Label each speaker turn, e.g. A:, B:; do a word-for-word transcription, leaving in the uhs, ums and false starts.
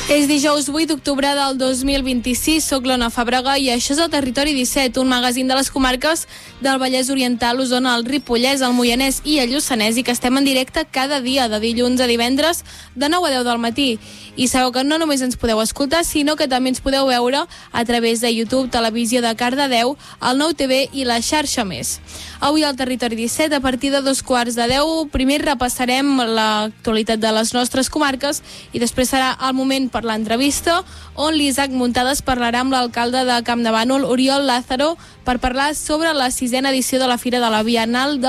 A: És dijous vuit d'octubre del dos mil vint-i-sis, soc l'Ona Fàbrega i això és el Territori disset, un magazín de les comarques del Vallès Oriental, Osona, el Ripollès, el Moianès i el Lluçanès, i que estem en directe cada dia, de dilluns a divendres, de nou a deu del matí. I sabeu que no només ens podeu escoltar, sinó que també ens podeu veure a través de YouTube, Televisió de Cardedeu, el Nou T V i la xarxa Més. Avui al Territori disset, a partir de dos quarts de deu, primer repassarem l'actualitat de les nostres comarques i després serà el moment per l'entrevista, on l'Isaac Muntades parlarà amb l'alcalde de Campdevànol, Oriol Lázaro, per parlar sobre la sisena edició de la Fira de la Biennal de